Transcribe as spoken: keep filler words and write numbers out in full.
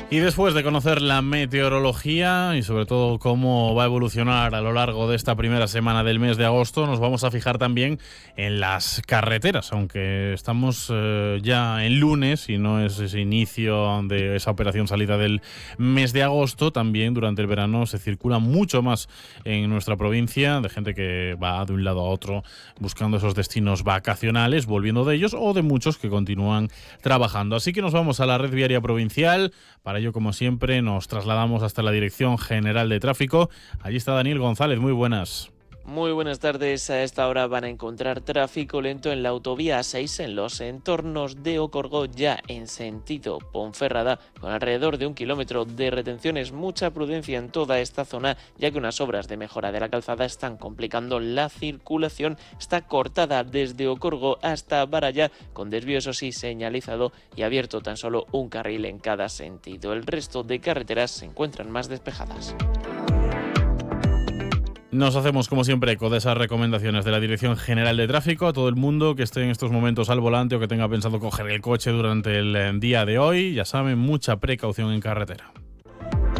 Y después de conocer la meteorología y sobre todo cómo va a evolucionar a lo largo de esta primera semana del mes de agosto, nos vamos a fijar también en las carreteras, aunque estamos eh, ya en lunes y no es ese inicio de esa operación salida del mes de agosto. También durante el verano se circula mucho más en nuestra provincia, de gente que va de un lado a otro buscando esos destinos vacacionales, volviendo de ellos, o de muchos que continúan trabajando. Así que nos vamos a la red viaria provincial. Para ello, como siempre, nos trasladamos hasta la Dirección General de Tráfico. Allí está Daniel González. Muy buenas. Muy buenas tardes. A esta hora van a encontrar tráfico lento en la autovía A seis en los entornos de Ocorgo, ya en sentido Ponferrada, con alrededor de un kilómetro de retenciones. Mucha prudencia en toda esta zona, ya que unas obras de mejora de la calzada están complicando la circulación. Está cortada desde Ocorgo hasta Baralla, con desvío, eso sí, señalizado y abierto tan solo un carril en cada sentido. El resto de carreteras se encuentran más despejadas. Nos hacemos, como siempre, eco de esas recomendaciones de la Dirección General de Tráfico a todo el mundo que esté en estos momentos al volante o que tenga pensado coger el coche durante el día de hoy. Ya saben, mucha precaución en carretera.